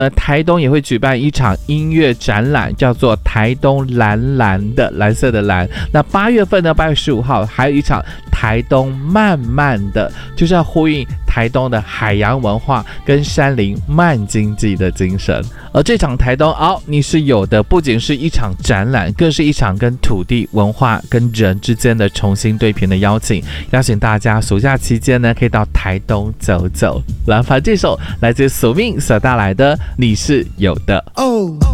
台东也会举办一场音乐展览，叫做台东蓝蓝的蓝色的蓝。那8月份呢，8月15号还有一场台东慢慢的，就是要呼应台东的海洋文化跟山林慢经济的精神。而这场台东你是有的，不仅是一场展览，更是一场跟土地文化跟人之间的重新对平的邀请大家暑假期间呢，可以到台东走走。来，这首来自宿命所带来的你是有的。